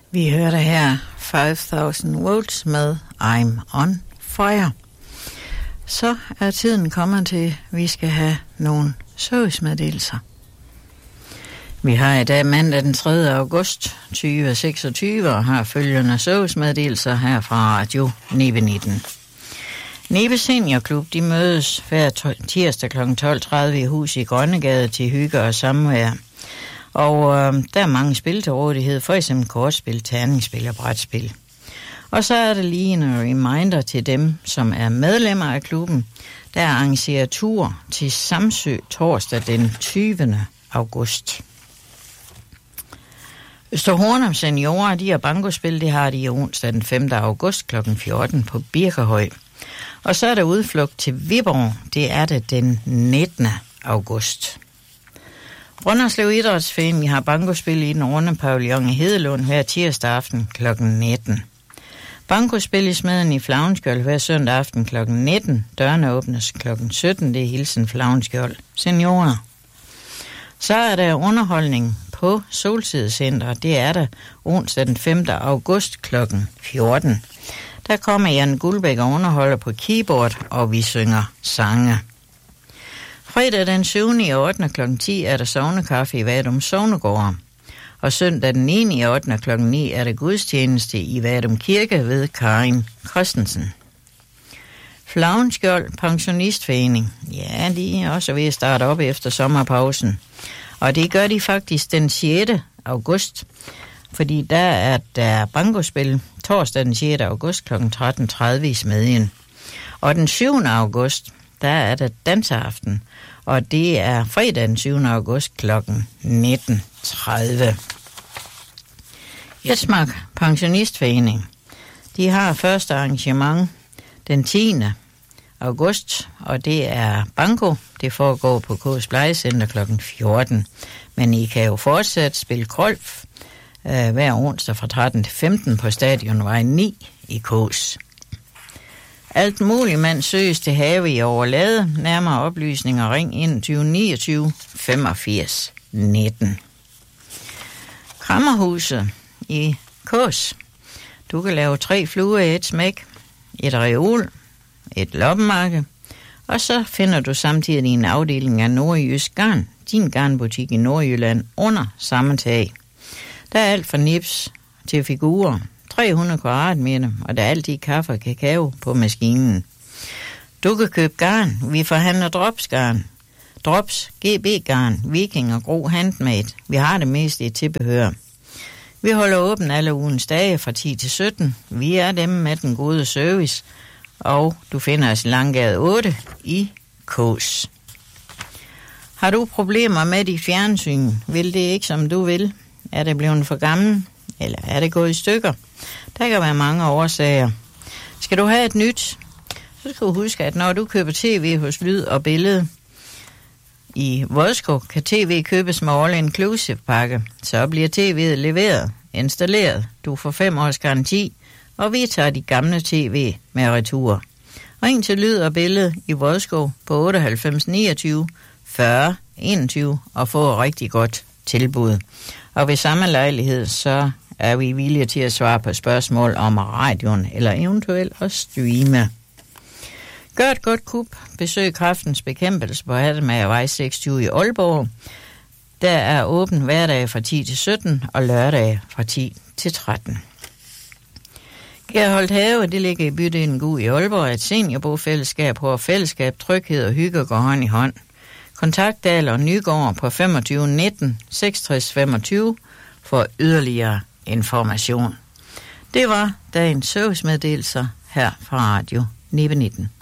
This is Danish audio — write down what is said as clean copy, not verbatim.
Vi hørte her 5000 volts med I'm on fire. Så er tiden kommet til, at vi skal have nogle servicemeddelelser. Vi har i dag mandag den 3. august 2026 og har følgende servicemeddelelser her fra Radio Nibe 19. Nibe Seniorklub, de mødes hver tirsdag kl. 12.30 i hus i Grønnegade til hygge og samvær. Og der er mange spil til rådighed, for eksempel kortspil, terningsspil og brætspil. Og så er der lige en reminder til dem, som er medlemmer af klubben. Der arrangerer tur til Samsø torsdag den 20. august. Østerhornum Seniorer, de har bankospil, det har de onsdag den 5. august kl. 14 på Birkehøj. Og så er der udflugt til Viborg, det er det den 19. august. Brønderslev Idrætsforening har bankospil i den runde pavillon i Hedelund hver tirsdag aften kl. 19. Bankospil i Smeden i Flavnskjold hver søndag aften kl. 19. Dørene åbnes kl. 17. Det er hilsen Flavnskjold Seniorer. Så er der underholdning på Solsidecenter. Det er der onsdag den 5. august kl. 14. Der kommer Jan Guldbæk og underholder på keyboard, og vi synger sange. Fredag den 7. i 8. kl. 10 er der sognekaffe i Vadum Sognegård. Og søndag den 9. i 8. kl. 9 er der gudstjeneste i Vadum Kirke ved Karin Christensen. Flavnskjold Pensionistforening. Ja, de er også ved at starte op efter sommerpausen. Og det gør de faktisk den 6. august. Fordi der er der bankospil torsdag den 6. august kl. 13.30 i Smedjen. Og den 7. august, der er der danseaften. Og det er fredag den 7. august kl. 19.30. Jetsmark Pensionistforening. De har første arrangement den 10. august, og det er banko. Det foregår på K's Plejecenter kl. 14. Men I kan jo fortsat spille golf hver onsdag fra 13 til 15 på Stadionvej 9 i K's. Alt muligt mand søges til have i Overlade. Nærmere oplysninger ring 21 29 85 19. Krammerhuset i Kås. Du kan lave 3 fluer i et smæk, et reol, et loppemarked, og så finder du samtidig en afdeling af Nordjysk Garn, din garnbutik i Nordjylland, under samme tag. Der er alt fra nips til figurer, 300 kvadratmeter, og der er altid kaffe og kakao på maskinen. Du kan købe garn. Vi forhandler dropsgarn. Drops, GB-garn, Viking og Gro Handmade. Vi har det meste i tilbehør. Vi holder åben alle ugens dage fra 10 til 17. Vi er dem med den gode service, og du finder os i Langgade 8 i Kås. Har du problemer med dit fjernsyn? Vil det ikke, som du vil? Er det blevet for gammel? Eller er det gået i stykker? Der kan være mange årsager. Skal du have et nyt, så skal du huske, at når du køber tv hos Lyd og Billede i Vodskov, kan tv købes med all-inclusive pakke. Så bliver tv'et leveret, installeret. Du får 5 års garanti, og vi tager de gamle tv med retur. Ring til Lyd og Billede i Vodskov på 98 29 40 21 og få et rigtig godt tilbud. Og ved samme lejlighed, så er vi villige til at svare på spørgsmål om radioen eller eventuelt at streame. Gør et godt kup. Besøg Kræftens Bekæmpelse på Hattemagervej 26 i Aalborg. Der er åben hverdag fra 10 til 17 og lørdag fra 10 til 13. Gerholdt Have, det ligger i bydelen Gug i Aalborg, et seniorbofællesskab, hvor fællesskab, tryghed og hygge går hånd i hånd. Kontakt Dahl og Nygaard på 25 19 66 25 for yderligere information. Det var dagens servicemeddelelser her fra Radio Nibe 19.